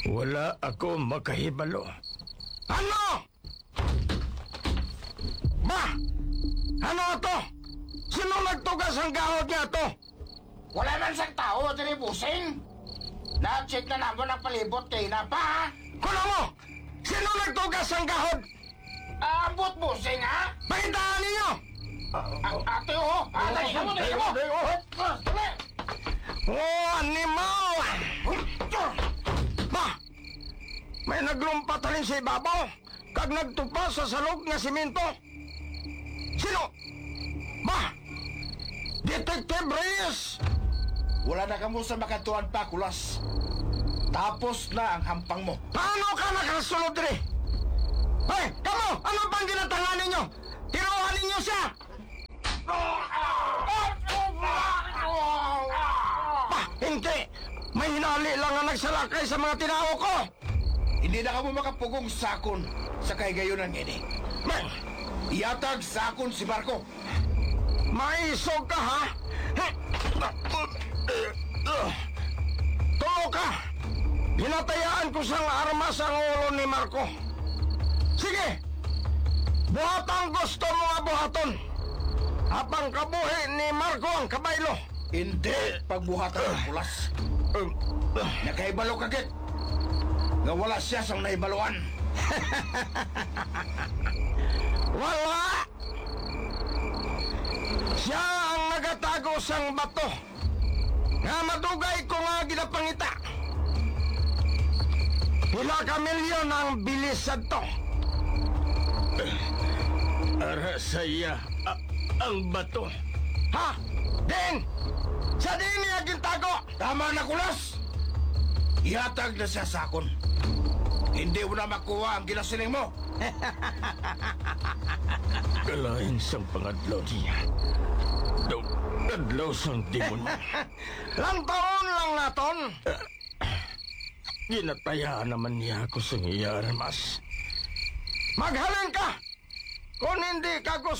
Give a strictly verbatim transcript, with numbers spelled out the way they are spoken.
Wala ako makahibalo. Ano? Ba? Ano to? Sino nagtugas ang gahod niya to? Wala man sang tao, diri busing. Na-check na naman ang palibot kay na pa, ha? Kuno mo! Sino nagtugas ang gahod? Abot busing, ha? Pakitaan ninyo! A- ate, oh! Ate, ikaw mo, ikaw mo! Dali! Oh, animal! Ba? May naglumpat halin sa ibabaw kag nagtupa sa salog nga simento. Sino? Ba? Detective Reyes! Wala na kamo sa makatuan pa, kulas. Tapos na ang hampang mo. Paano ka nakasunod rin? Hoy, kamo! Ano pang ginatangan ninyo? Tiruhan ninyo siya! Pa, hindi! May hinali lang ang nagsalakay sa mga tinao ko! Hindi na kamo makapugong sakon sa kaygayon ng ini. Man, Iyatag sakon si Marco. maisog ka, ha? Tulo ka! Hinatayaan ko sang armas ang ulo ni Marco. Sige! Buhatang gusto mo nga buhaton. Habang kabuhi ni Marco ang kabaylo. Hindi pagbuhatan ng kulas. Nakaibalo kagit. Nga wala siya sang naibaluan. Wala! Siya ang nagatago sang bato. Nga madugay ko nga ginapangita. Pila ka milyon ang bilisad to. Ara saya a- ang bato. Ha? Din! Sa din niya gintago! Tama na, kulas. Iyatag na siya sakon. Hindi mo na makuha ang ginasiling mo. Kalain sang pangadlaw niya. Daw, adlaw sang timon. Lang taon lang naton. Ginataya naman niya ako sa iya armas. Maghalin ka! Kung hindi ka gusto